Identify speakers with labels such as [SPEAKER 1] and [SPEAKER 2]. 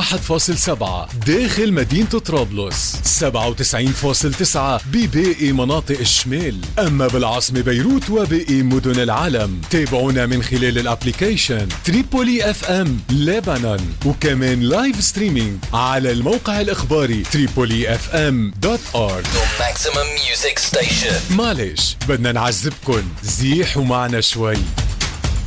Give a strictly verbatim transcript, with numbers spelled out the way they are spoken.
[SPEAKER 1] واحد فاصل سبعة داخل مدينة طرابلس، سبعة وتسعين فاصل تسعة بباقي مناطق الشمال. أما بالعاصمة بيروت وباقي مدن العالم تابعونا من خلال الابليكيشن تريبولي اف ام لبنان، وكمان لايف ستريمينج على الموقع الإخباري تريبولي اف ام دوت ارg.
[SPEAKER 2] Maximum Music Station.
[SPEAKER 1] معلش بدنا نعذبكن، زيحوا معنا شوي.